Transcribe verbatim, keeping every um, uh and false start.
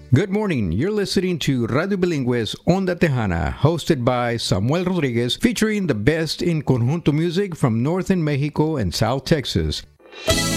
Good morning. You're listening to Radio Bilingües Onda Tejana, hosted by Samuel Rodriguez, featuring the best in conjunto music from northern Mexico and South Texas.